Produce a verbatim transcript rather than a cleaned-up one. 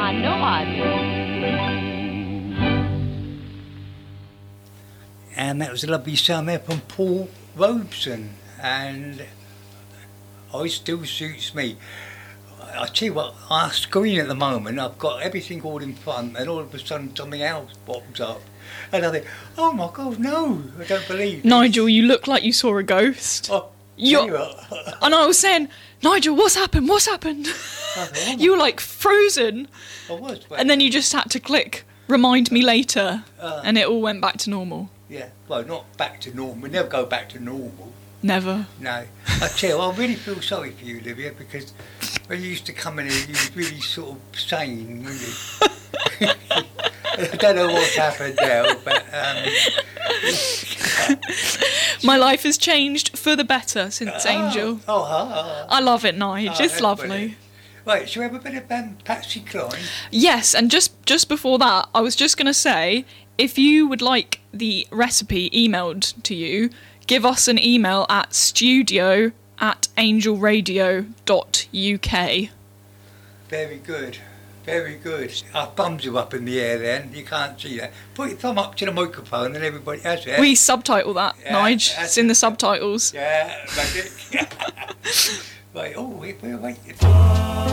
I know I do. And that was a lovely song there from Paul Robeson, and oh, it still suits me. I tell you what, our screen at the moment, I've got everything all in front, and all of a sudden something else pops up. And I think, oh my God, no, I don't believe this. Nigel, you look like you saw a ghost. Oh, You're, tell you what. and I was saying, Nigel, what's happened? What's happened? thought, oh You were like frozen. I was, but, And then you just had to click, remind me later, Uh. and it all went back to normal. yeah, well, not back to normal. We never go back to normal. Never. No. I tell you, I really feel sorry for you, Olivia, because when you used to come in here, you was really sort of sane, weren't you? I don't know what's happened now, but um, My life has changed for the better since Angel. Oh, oh, oh. I love it, Nige. Oh, it's that's lovely. brilliant. Right, shall we have a bit of um, Patsy Cline? Yes, and just just before that, I was just going to say, if you would like the recipe emailed to you, give us an email at studio at angelradio dot uk. Very good, very good. Our thumbs are up in the air then, you can't see that. Put your thumb up to the microphone and everybody has it. We subtitle that, Yeah, Nige. that's It's in the it. subtitles. Yeah, that's it. Right, oh, wait, wait, wait.